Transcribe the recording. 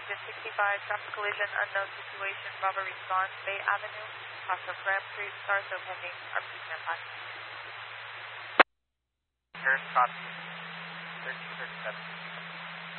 engine 65, traffic collision, unknown situation, Bravo response, Bay Avenue, off of Graham Street, stars so pending, RP standby. First copy, 1337.